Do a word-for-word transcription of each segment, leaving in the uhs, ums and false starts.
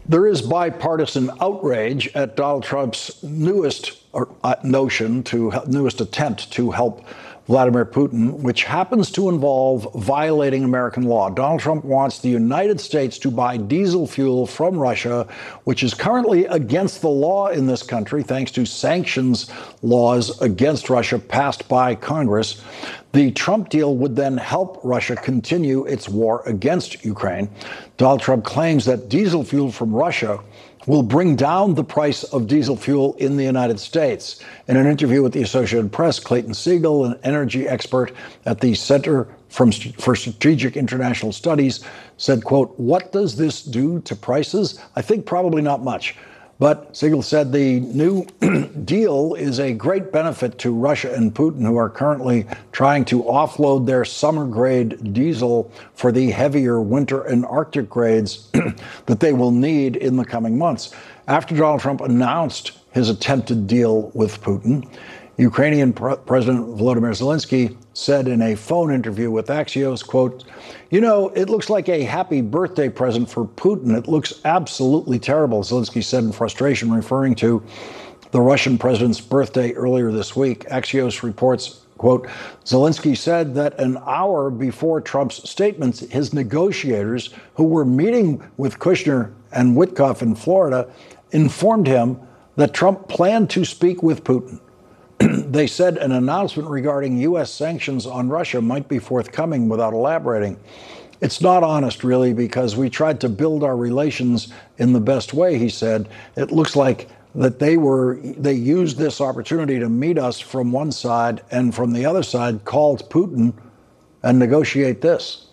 There is bipartisan outrage at Donald Trump's newest uh, notion to newest attempt to help Vladimir Putin, which happens to involve violating American law. Donald Trump wants the United States to buy diesel fuel from Russia, which is currently against the law in this country, thanks to sanctions laws against Russia passed by Congress. The Trump deal would then help Russia continue its war against Ukraine. Donald Trump claims that diesel fuel from Russia will bring down the price of diesel fuel in the United States. In an interview with the Associated Press, Clayton Siegel, an energy expert at the Center for Strategic International Studies, said, quote, "What does this do to prices? I think probably not much." But Siegel said the new deal is a great benefit to Russia and Putin, who are currently trying to offload their summer-grade diesel for the heavier winter and Arctic grades that they will need in the coming months. After Donald Trump announced his attempted deal with Putin, Ukrainian Pre- President Volodymyr Zelensky said in a phone interview with Axios, quote, "You know, it looks like a happy birthday present for Putin. It looks absolutely terrible," Zelensky said in frustration, referring to the Russian president's birthday earlier this week. Axios reports, quote, "Zelensky said that an hour before Trump's statements, his negotiators, who were meeting with Kushner and Witkoff in Florida, informed him that Trump planned to speak with Putin. They said an announcement regarding U S sanctions on Russia might be forthcoming without elaborating. It's not honest, really, because we tried to build our relations in the best way," he said. "It looks like that they were they used this opportunity to meet us from one side and from the other side called Putin and negotiate this."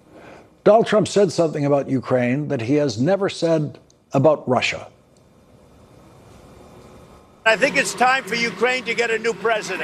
Donald Trump said something about Ukraine that he has never said about Russia. I think it's time for Ukraine to get a new president.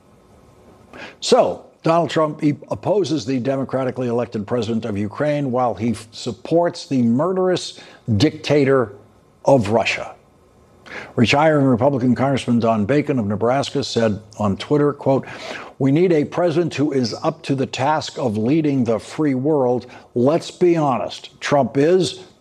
So, Donald Trump he opposes the democratically elected president of Ukraine while he f- supports the murderous dictator of Russia. Retiring Republican Congressman Don Bacon of Nebraska said on Twitter, quote, "We need a president who is up to the task of leading the free world. Let's be honest. Trump is